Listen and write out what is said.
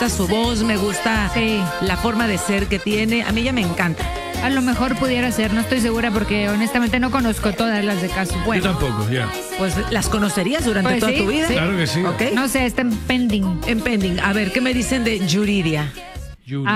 su voz, me gusta la forma de ser que tiene. A mí ella me encanta. A lo mejor pudiera ser, no estoy segura porque honestamente no conozco todas las de Casu. Yo tampoco, ya. Pues las conocerías durante toda tu vida. Claro que sí. ¿Ok? No sé, está en pending. En pending. A ver, ¿qué me dicen de Yuridia?